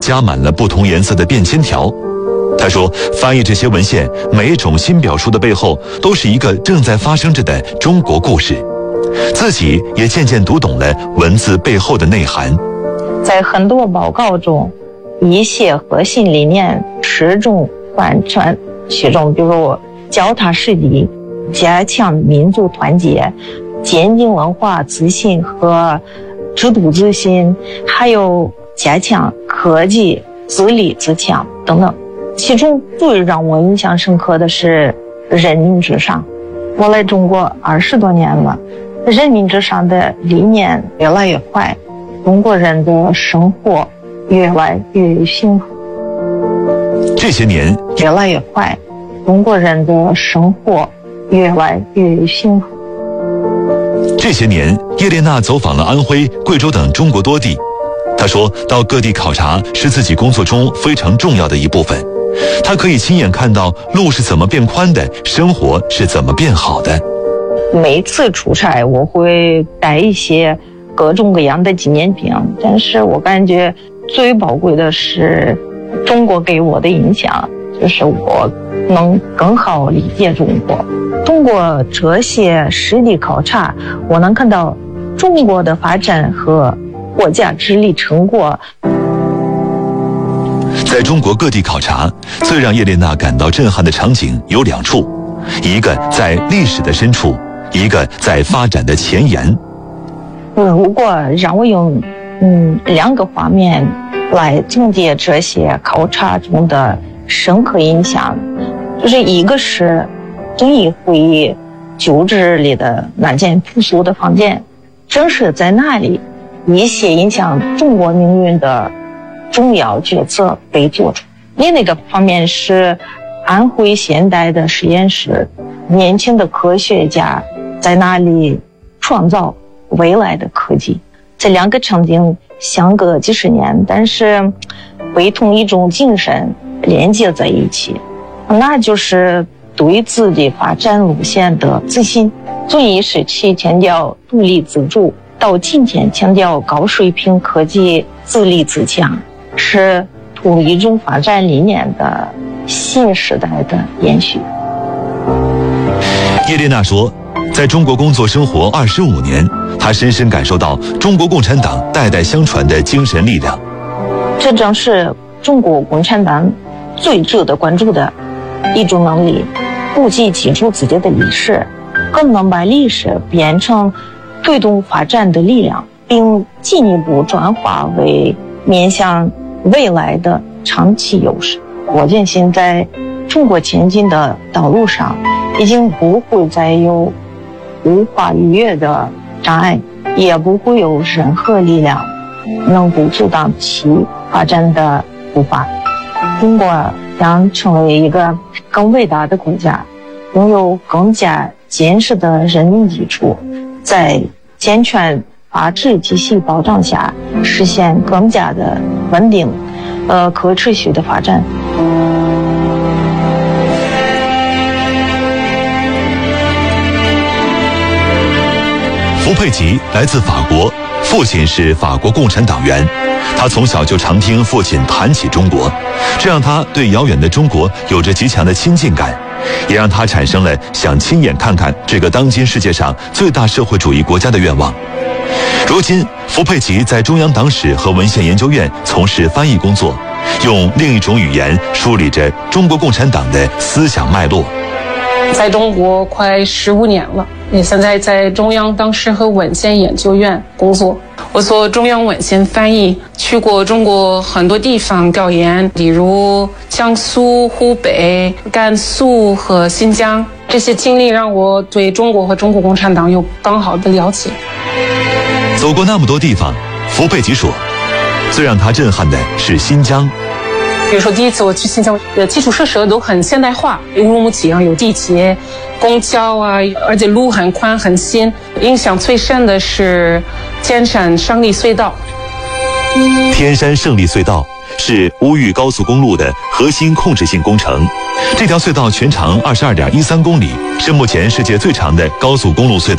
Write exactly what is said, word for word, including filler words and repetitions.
加满了不同颜色的便签条。他说，翻译这些文献，每一种新表述的背后，都是一个正在发生着的中国故事。自己也渐渐读懂了文字背后的内涵。 在很多报告中，一些核心理念始终贯穿其中，比如脚踏实地、加强民族团结、坚定文化自信和制度自信，还有加强科技自立自强等等。其中最让我印象深刻的是人民至上。我来中国二十多年了，人民至上的理念越来越快，中国人的生活越来越幸福。 这些年越来越快，中国人的生活越来越幸福。 这些年，叶列娜走访了安徽、贵州等中国多地。她说，到各地考察是自己工作中非常重要的一部分。她可以亲眼看到路是怎么变宽的，生活是怎么变好的。 每次出差，我会带一些各种各样的纪念品，但是我感觉最宝贵的是中国给我的影响，就是我能更好理解中国。通过这些实地考察，我能看到中国的发展和国家治理成果。 在中国各地考察，最让叶列娜感到震撼的场景有两处，一个在历史的深处，一个在发展的前沿。 如果让我用嗯两个方面来总结这些考察中的深刻印象，就是一个是遵义会议旧址里的那间朴素的房间，正是在那里一些影响中国命运的重要决策被做出。另一个方面是安徽现代的实验室，年轻的科学家在那里创造未来的科技。这两个场景相隔几十年，但是被同一种精神连接在一起，那就是对自己发展路线的自信。遵义时期强调独立自主，到今天强调高水平科技自立自强，是同一种发展理念的新时代的延续。 叶列娜说，在中国工作生活二十五年，她深深感受到中国共产党代代相传的精神力量。 这正是中国共产党最值得关注的一种能力，不仅记住自己的历史，更能把历史变成推动发展的力量，并进一步转化为面向未来的长期优势。我坚信在中国前进的道路上，已经不会再有无法逾越的障碍，也不会有任何力量能够阻挡其发展的步伐。中国将成为一个更伟大的国家，拥有更加坚实的人民基础，在健全法治体系保障下，实现更加的稳定、呃可持续的发展。 胡佩吉来自法国，父亲是法国共产党员。他从小就常听父亲谈起中国，这让他对遥远的中国有着极强的亲近感，也让他产生了想亲眼看看这个当今世界上最大社会主义国家的愿望。如今，胡佩吉在中央党史和文献研究院从事翻译工作，用另一种语言梳理着中国共产党的思想脉络。 在中国快十五年了，也现在在中央党史和文献研究院工作。我做中央文献翻译，去过中国很多地方调研，比如江苏、湖北、甘肃和新疆。这些经历让我对中国和中国共产党有更好的了解。 走过那么多地方，胡佩吉说，最让他震撼的是新疆。 比如说第一次我去新疆，呃，基础设施都很现代化，乌鲁木齐啊有地铁、公交啊，而且路很宽很新。印象最深的是天山胜利隧道。 天山胜利隧道是乌豫高速公路的核心控制性工程。这条隧道全长二十二点一三公里，是目前世界最长的高速公路隧道。